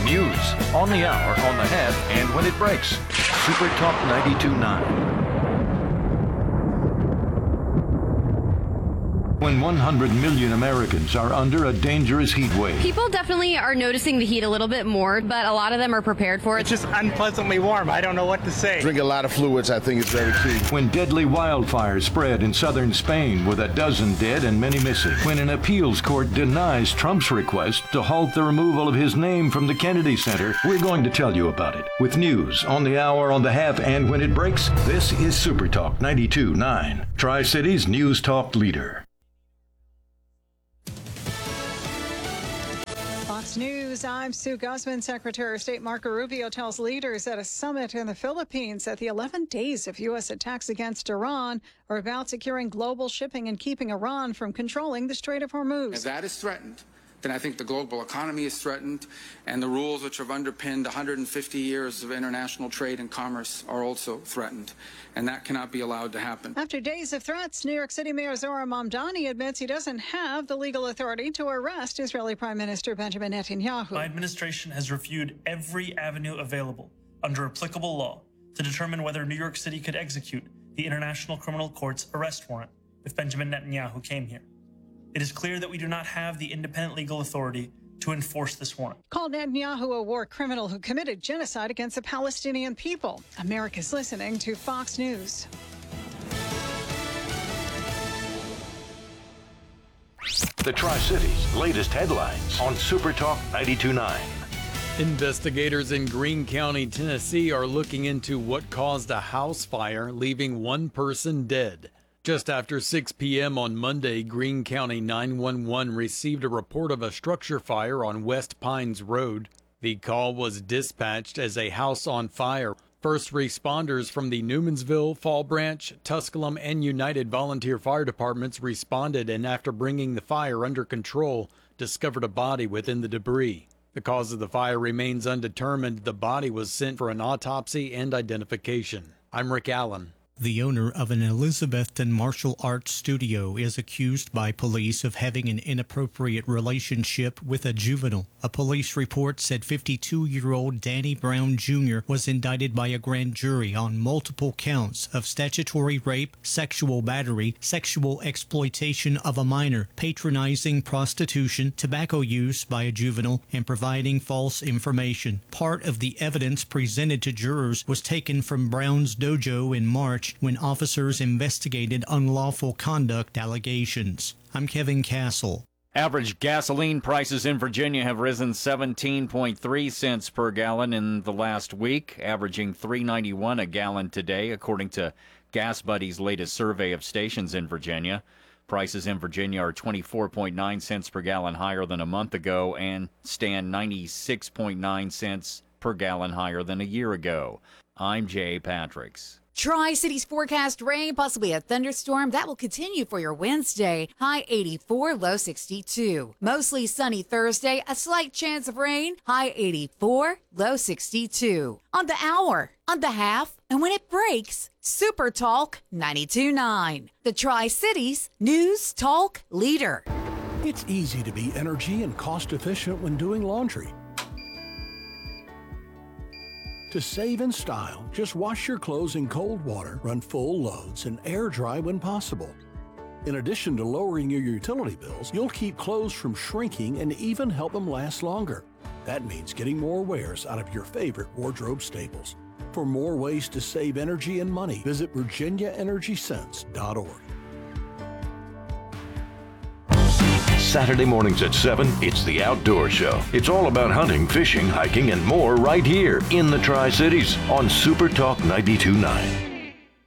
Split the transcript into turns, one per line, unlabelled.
News on the hour, on the half, and when it breaks. Super Talk 92.9. When 100 million Americans are under a dangerous heat wave.
People definitely are noticing the heat a little bit more, but a lot of them are prepared for it.
It's just unpleasantly warm. I don't know what to say.
Drink a lot of fluids, I think is very key.
When deadly wildfires spread in southern Spain with a dozen dead and many missing. When an appeals court denies Trump's request to halt the removal of his name from the Kennedy Center, we're going to tell you about it. With news on the hour, on the half, and when it breaks, this is Super Talk 92.9, Tri-Cities News Talk leader.
Fox News, I'm Sue Guzman. Secretary of State Marco Rubio tells leaders at a summit in the Philippines that the 11 days of U.S. attacks against Iran are about securing global shipping and keeping Iran from controlling the Strait of Hormuz.
If that is threatened, then I think the global economy is threatened, and the rules which have underpinned 150 years of international trade and commerce are also threatened, and that cannot be allowed to happen.
After days of threats, New York City Mayor Zohran Mamdani admits he doesn't have the legal authority to arrest Israeli Prime Minister Benjamin Netanyahu.
My administration has reviewed every avenue available under applicable law to determine whether New York City could execute the International Criminal Court's arrest warrant if Benjamin Netanyahu came here. It is clear that we do not have the independent legal authority to enforce this warrant.
Called Netanyahu a war criminal who committed genocide against the Palestinian people. America's listening to Fox News.
The Tri-Cities' latest headlines on Super Talk 92.9.
Investigators in Greene County, Tennessee are looking into what caused a house fire, leaving one person dead. Just after 6 p.m. on Monday, Greene County 911 received a report of a structure fire on West Pines Road. The call was dispatched as a house on fire. First responders from the Newmansville, Fall Branch, Tusculum, and United Volunteer Fire Departments responded, and after bringing the fire under control, discovered a body within the debris. The cause of the fire remains undetermined. The body was sent for an autopsy and identification. I'm Rick Allen.
The owner of an Elizabethton martial arts studio is accused by police of having an inappropriate relationship with a juvenile. A police report said 52-year-old Danny Brown Jr. was indicted by a grand jury on multiple counts of statutory rape, sexual battery, sexual exploitation of a minor, patronizing prostitution, tobacco use by a juvenile, and providing false information. Part of the evidence presented to jurors was taken from Brown's dojo in March when officers investigated unlawful conduct allegations. I'm Kevin Castle.
Average gasoline prices in Virginia have risen 17.3 cents per gallon in the last week, averaging $3.91 a gallon today, according to Gas Buddy's latest survey of stations in Virginia. Prices in Virginia are 24.9 cents per gallon higher than a month ago and stand 96.9 cents per gallon higher than a year ago. I'm Jay Patricks.
Tri-Cities forecast rain, possibly a thunderstorm. That will continue for your Wednesday. High 84, low 62. Mostly sunny Thursday, a slight chance of rain. High 84, low 62. On the hour, on the half, and when it breaks, Super Talk 92.9. The Tri-Cities News Talk leader.
It's easy to be energy and cost efficient when doing laundry. To save in style, just wash your clothes in cold water, run full loads, and air dry when possible. In addition to lowering your utility bills, you'll keep clothes from shrinking and even help them last longer. That means getting more wears out of your favorite wardrobe staples. For more ways to save energy and money, visit VirginiaEnergySense.org.
Saturday mornings at 7, it's The Outdoor Show. It's all about hunting, fishing, hiking, and more right here in the Tri-Cities on Super Talk 92.9.